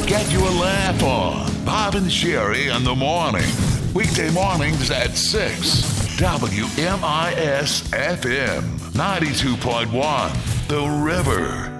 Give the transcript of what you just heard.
Get your laugh on. Bob and Sherry in the morning. Weekday mornings at 6. WMIS FM 92.1. The River.